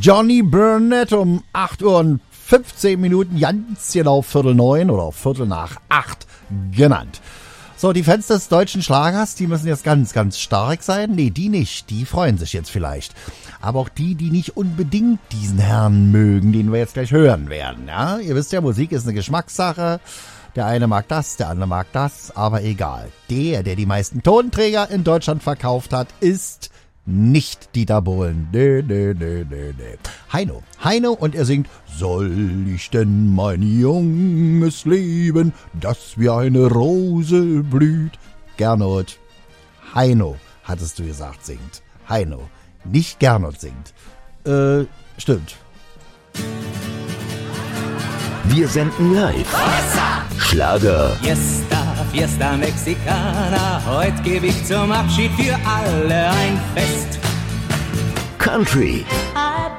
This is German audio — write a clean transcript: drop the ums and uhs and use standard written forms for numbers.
Johnny Burnett um 8 Uhr und 15 Minuten, ganz genau 7:45 oder 7:45 genannt. So, die Fans des deutschen Schlagers, die müssen jetzt ganz, ganz stark sein. Nee, die nicht. Die freuen sich jetzt vielleicht. Aber auch die nicht unbedingt diesen Herrn mögen, den wir jetzt gleich hören werden. Ja, ihr wisst ja, Musik ist eine Geschmackssache. Der eine mag das, der andere mag das, aber egal. Der die meisten Tonträger in Deutschland verkauft hat, ist nicht Dieter Bohlen. Nee. Heino und er singt: Soll ich denn mein junges Leben, das wie eine Rose blüht? Gernot. Heino, hattest du gesagt, singt. Heino. Nicht Gernot singt. Stimmt. Wir senden live. Schlager. Fiesta Mexicana, heute gebe ich zum Abschied für alle ein Fest. Country.